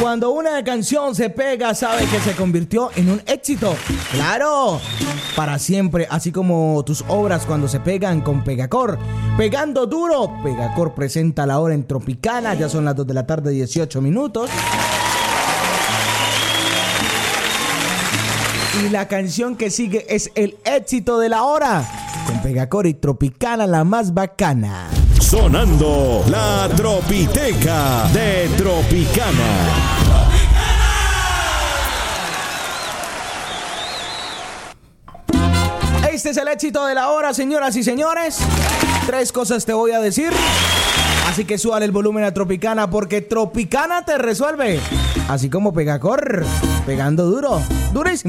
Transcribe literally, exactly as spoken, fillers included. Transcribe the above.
Cuando una canción se pega, sabe que se convirtió en un éxito. ¡Claro! Para siempre, así como tus obras cuando se pegan con Pegacor. Pegando duro, Pegacor presenta la hora en Tropicana. Ya son las dos de la tarde, dieciocho minutos. Y la canción que sigue es el éxito de la hora. Con Pegacor y Tropicana, la más bacana. Sonando la Tropiteca de Tropicana. Este es el éxito de la hora, señoras y señores. Tres cosas te voy a decir. Así que súbale el volumen a Tropicana, porque Tropicana te resuelve. Así como Pegacor, pegando duro, durísimo.